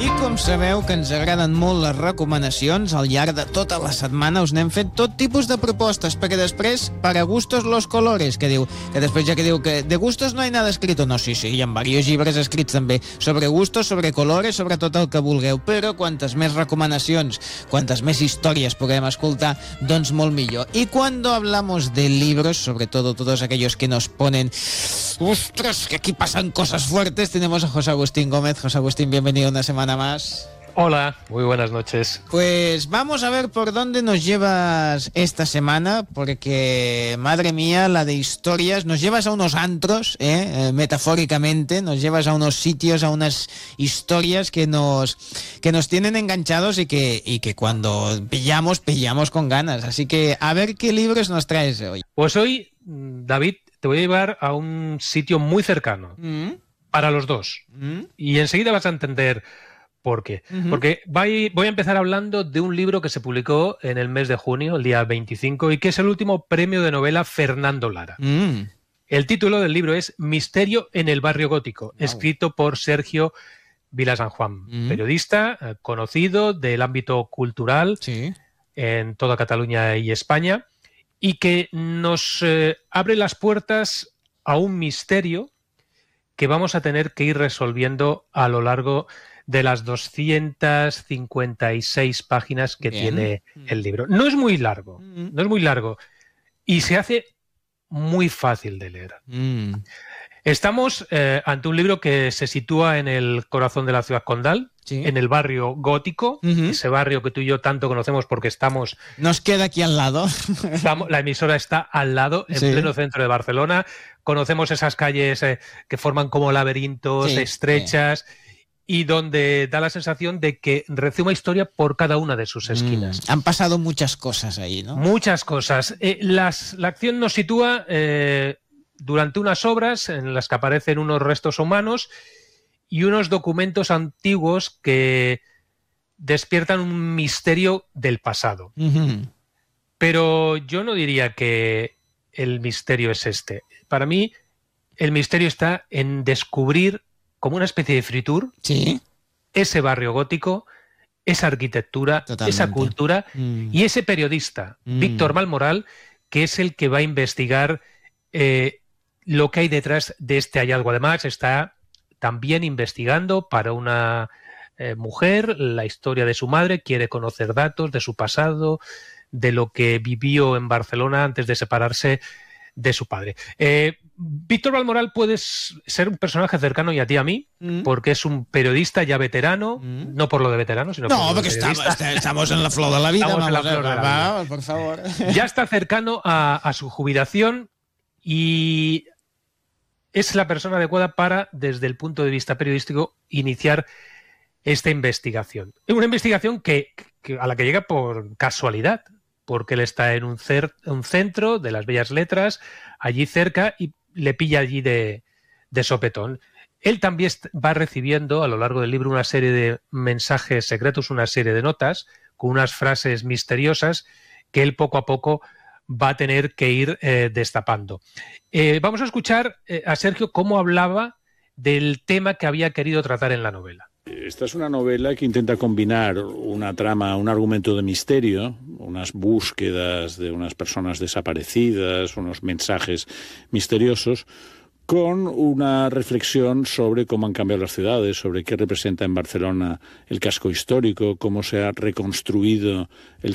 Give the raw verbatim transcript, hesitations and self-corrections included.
I com sabeu que ens agraden molt les recomanacions, al llarg de tota la setmana us n'hem fet tot tipus de propostes, perquè després, para gustos los colores, que diu, que després ja que diu que de gustos no hay nada escrito, no, sí, sí, hi ha diversos llibres escrits també, sobre gustos, sobre colores, sobre tot el que vulgueu, però quantes més recomanacions, quantes més històries puguem escoltar, doncs molt millor. Y cuando hablamos de libros, sobre todo todos aquellos que nos ponen, ostras, que aquí pasan cosas fuertes, tenemos a José Agustín Gómez. José Agustín, bienvenido una semana más. Hola, muy buenas noches. Pues vamos a ver por dónde nos llevas esta semana, porque, madre mía, la de historias, nos llevas a unos antros, ¿eh? Eh, metafóricamente, nos llevas a unos sitios, a unas historias que nos, que nos tienen enganchados y que, y que cuando pillamos, pillamos con ganas. Así que, a ver qué libros nos traes hoy. Pues hoy, David, te voy a llevar a un sitio muy cercano, ¿Mm? para los dos. ¿Mm? Y enseguida vas a entender... ¿Por qué? Uh-huh. Porque voy a empezar hablando de un libro que se publicó en el mes de junio, el día veinticinco, y que es el último premio de novela Fernando Lara. Mm. El título del libro es Misterio en el barrio gótico, wow. escrito por Sergio Vila-San Juan, mm. periodista eh, conocido del ámbito cultural sí. en toda Cataluña y España, y que nos eh, abre las puertas a un misterio que vamos a tener que ir resolviendo a lo largo de las doscientas cincuenta y seis páginas que Bien. tiene el libro. No es muy largo, mm. no es muy largo y se hace muy fácil de leer. Mm. Estamos eh, ante un libro que se sitúa en el corazón de la ciudad condal, sí. en el barrio gótico, uh-huh. ese barrio que tú y yo tanto conocemos porque estamos... Nos queda aquí al lado. Estamos, la emisora está al lado, en sí. pleno centro de Barcelona. Conocemos esas calles eh, que forman como laberintos, sí. estrechas... Sí. y donde da la sensación de que recibe una historia por cada una de sus esquinas. Mm, han pasado muchas cosas ahí, ¿no? Muchas cosas. Eh, las, la acción nos sitúa eh, durante unas obras en las que aparecen unos restos humanos y unos documentos antiguos que despiertan un misterio del pasado. Uh-huh. Pero yo no diría que el misterio es este. Para mí, el misterio está en descubrir como una especie de fritur, ¿sí? ese barrio gótico, esa arquitectura, Totalmente. esa cultura mm. y ese periodista, mm. Víctor Malmoral, que es el que va a investigar eh, lo que hay detrás de este hallazgo. Además, está también investigando para una eh, mujer la historia de su madre, quiere conocer datos de su pasado, de lo que vivió en Barcelona antes de separarse de su padre. Eh, Víctor Malmoral puede ser un personaje cercano y a ti a mí, mm. porque es un periodista ya veterano, mm. no por lo de veterano, sino no, por lo porque de estamos, estamos en la flor de la vida. Estamos vamos, en la flor de la vida. Vamos, por favor. Ya está cercano a, a su jubilación y es la persona adecuada para, desde el punto de vista periodístico, iniciar esta investigación. Una investigación que, que a la que llega por casualidad, porque él está en un, cer un centro de las Bellas Letras, allí cerca, y le pilla allí de, de sopetón. Él también va recibiendo a lo largo del libro una serie de mensajes secretos, una serie de notas, con unas frases misteriosas que él poco a poco va a tener que ir eh, destapando. Eh, vamos a escuchar eh, a Sergio cómo hablaba del tema que había querido tratar en la novela. Esta es una novela que intenta combinar una trama, un argumento de misterio, unas búsquedas de unas personas desaparecidas, unos mensajes misteriosos, con una reflexión sobre cómo han cambiado las ciudades, sobre qué representa en Barcelona el casco histórico, cómo se ha reconstruido el